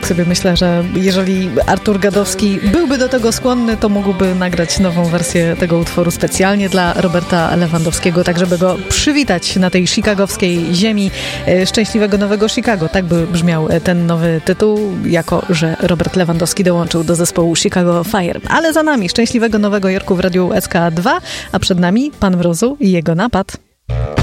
tak sobie myślę, że jeżeli Artur Gadowski byłby do tego skłonny, to mógłby nagrać nową wersję tego utworu specjalnie dla Roberta Lewandowskiego, tak żeby go przywitać na tej chicagowskiej ziemi. Szczęśliwego Nowego Chicago. Tak by brzmiał ten nowy tytuł, jako że Robert Lewandowski dołączył do zespołu Chicago Fire. Ale za nami Szczęśliwego Nowego Jorku w Radiu SK2, a przed nami Pan Mrozu i jego napad.